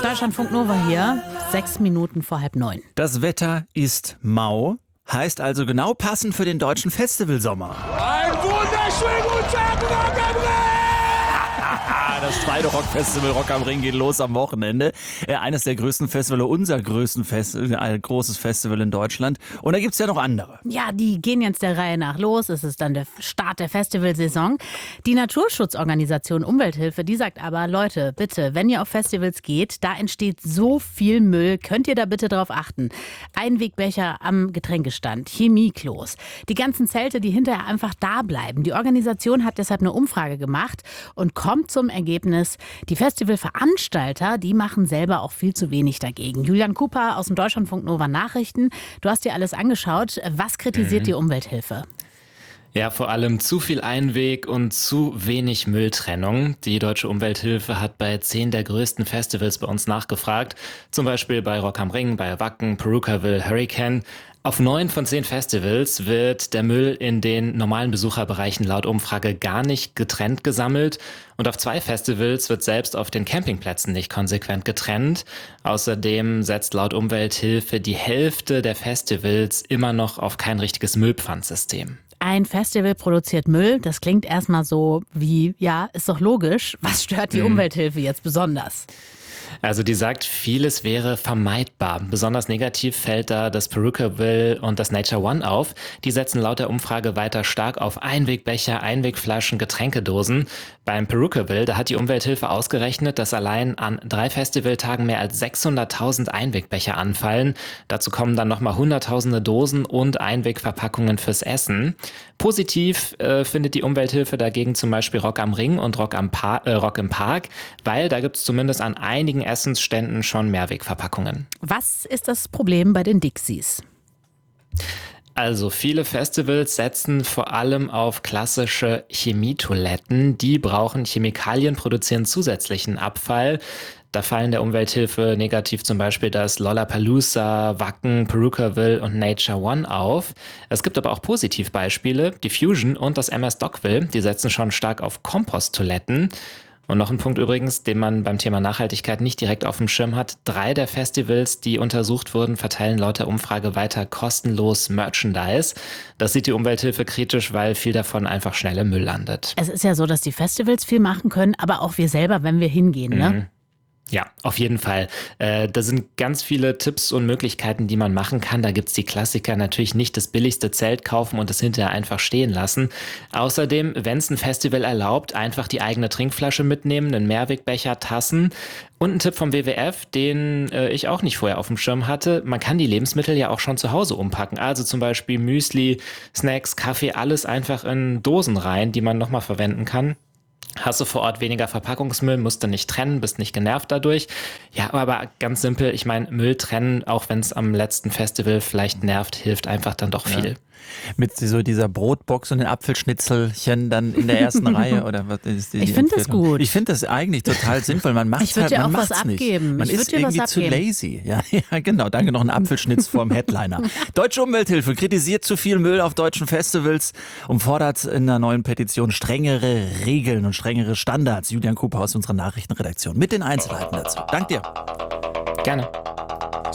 Deutschlandfunk Nova hier, 6 Minuten vor 8:30. Das Wetter ist mau, heißt also genau passend für den deutschen Festivalsommer. Ein wunderschönen guten Tag, Rock am Ring! Das zweite Rockfestival Rock am Ring geht los am Wochenende. Eines der größten Festivals, unser größten Festival, ein großes Festival in Deutschland. Und da gibt es ja noch andere. Ja, die gehen jetzt der Reihe nach los. Es ist dann der Start der Festivalsaison. Die Naturschutzorganisation Umwelthilfe, die sagt aber, Leute, bitte, wenn ihr auf Festivals geht, da entsteht so viel Müll, könnt ihr da bitte drauf achten. Einwegbecher am Getränkestand, Chemieklos, die ganzen Zelte, die hinterher einfach da bleiben. Die Organisation hat deshalb eine Umfrage gemacht und kommt zum Ergebnis, die Festivalveranstalter, die machen selber auch viel zu wenig dagegen. Julian Cooper aus dem Deutschlandfunk Nova Nachrichten, du hast dir alles angeschaut. Was kritisiert die Umwelthilfe? Ja, vor allem zu viel Einweg und zu wenig Mülltrennung. Die Deutsche Umwelthilfe hat bei 10 der größten Festivals bei uns nachgefragt. Zum Beispiel bei Rock am Ring, bei Wacken, Perukaville, Hurricane. Auf 9 von 10 Festivals wird der Müll in den normalen Besucherbereichen laut Umfrage gar nicht getrennt gesammelt. Und auf 2 Festivals wird selbst auf den Campingplätzen nicht konsequent getrennt. Außerdem setzt laut Umwelthilfe die Hälfte der Festivals immer noch auf kein richtiges Müllpfandsystem. Ein Festival produziert Müll, das klingt erstmal so wie, ja, ist doch logisch. Was stört die Umwelthilfe jetzt besonders? Also die sagt, vieles wäre vermeidbar. Besonders negativ fällt da das Perukaville und das Nature One auf. Die setzen laut der Umfrage weiter stark auf Einwegbecher, Einwegflaschen, Getränkedosen. Beim Perukaville, da hat die Umwelthilfe ausgerechnet, dass allein an 3 Festivaltagen mehr als 600.000 Einwegbecher anfallen. Dazu kommen dann nochmal Hunderttausende Dosen und Einwegverpackungen fürs Essen. Positiv findet die Umwelthilfe dagegen zum Beispiel Rock am Ring und Rock im Park, weil da gibt es zumindest an einigen Essensständen schon Mehrwegverpackungen. Was ist das Problem bei den Dixies? Also viele Festivals setzen vor allem auf klassische Chemietoiletten. Die brauchen Chemikalien, produzieren zusätzlichen Abfall. Da fallen der Umwelthilfe negativ zum Beispiel das Lollapalooza, Wacken, Perukaville und Nature One auf. Es gibt aber auch Positivbeispiele. Die Fusion und das MS Dockville, die setzen schon stark auf Komposttoiletten. Und noch ein Punkt übrigens, den man beim Thema Nachhaltigkeit nicht direkt auf dem Schirm hat. 3 der Festivals, die untersucht wurden, verteilen laut der Umfrage weiter kostenlos Merchandise. Das sieht die Umwelthilfe kritisch, weil viel davon einfach schnell im Müll landet. Es ist ja so, dass die Festivals viel machen können, aber auch wir selber, wenn wir hingehen, ne? Ja, auf jeden Fall. Da sind ganz viele Tipps und Möglichkeiten, die man machen kann. Da gibt's die Klassiker, natürlich nicht das billigste Zelt kaufen und das hinterher einfach stehen lassen. Außerdem, wenn es ein Festival erlaubt, einfach die eigene Trinkflasche mitnehmen, einen Mehrwegbecher, Tassen. Und ein Tipp vom WWF, den ich auch nicht vorher auf dem Schirm hatte. Man kann die Lebensmittel ja auch schon zu Hause umpacken. Also zum Beispiel Müsli, Snacks, Kaffee, alles einfach in Dosen rein, die man nochmal verwenden kann. Hast du vor Ort weniger Verpackungsmüll, musst du nicht trennen, bist nicht genervt dadurch. Ja, aber ganz simpel, ich meine, Müll trennen, auch wenn es am letzten Festival vielleicht nervt, hilft einfach dann doch viel. Ja. Mit so dieser Brotbox und den Apfelschnitzelchen dann in der ersten Reihe oder was ist die? Ich finde das gut. Ich finde das eigentlich total sinnvoll. Man macht es halt, man macht's nicht. Abgeben. Man ist irgendwie zu lazy. Ja, genau. Danke, noch ein Apfelschnitz vorm Headliner. Deutsche Umwelthilfe kritisiert zu viel Müll auf deutschen Festivals und fordert in einer neuen Petition strengere Regeln und strengere Standards. Julian Cooper aus unserer Nachrichtenredaktion mit den Einzelheiten dazu. Dank dir. Gerne.